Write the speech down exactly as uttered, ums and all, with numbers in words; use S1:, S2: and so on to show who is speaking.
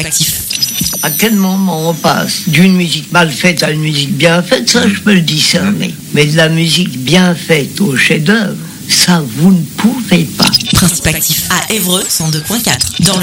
S1: Actif.
S2: À quel moment on passe d'une musique mal faite à une musique bien faite, ça je peux le discerner. Mais de la musique bien faite au chef-d'œuvre, ça vous ne pouvez pas.
S1: Principe actif à Évreux cent deux point quatre. Dans le